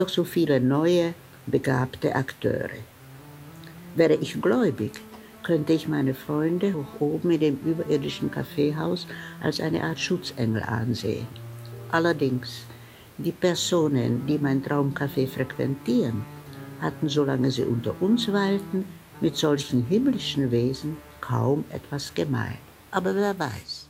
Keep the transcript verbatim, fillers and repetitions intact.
Doch so viele neue, begabte Akteure. Wäre ich gläubig, könnte ich meine Freunde hoch oben in dem überirdischen Kaffeehaus als eine Art Schutzengel ansehen. Allerdings, die Personen, die mein Traumcafé frequentieren, hatten, solange sie unter uns weilten, mit solchen himmlischen Wesen kaum etwas gemein. Aber wer weiß.